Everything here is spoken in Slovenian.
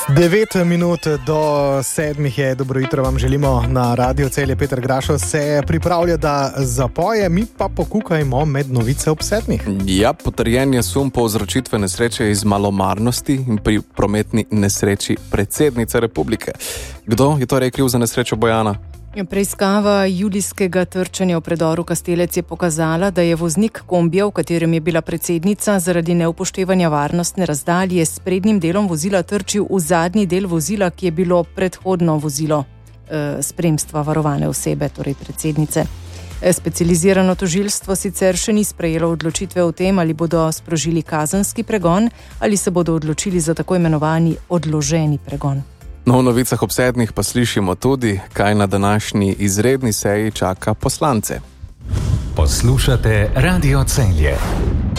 9 minut do 7 je, dobro jutro vam želimo na Radio Celje. Peter Grašo se pripravlja, da zapoje, mi pa pokukajmo med novice ob 7. Ja, potrjen je sum povzročitve nesreče iz malomarnosti in pri prometni nesreči predsednice republike. Kdo je torej kriv za nesrečo Bojana? Preiskava julijskega trčenja v predoru Kastelec je pokazala, da je voznik kombija, v katerem je bila predsednica, zaradi neupoštevanja varnostne razdalje s prednjim delom vozila trčil v zadnji del vozila, ki je bilo predhodno vozilo spremstva varovane osebe, torej predsednice. Specializirano tožilstvo sicer še ni sprejelo odločitve o tem, ali bodo sprožili kazenski pregon ali se bodo odločili za tako imenovani odloženi pregon. No, v novicah ob 7 pa slišimo tudi, kaj na današnji izredni seji čaka poslance. Poslušate Radio Celje.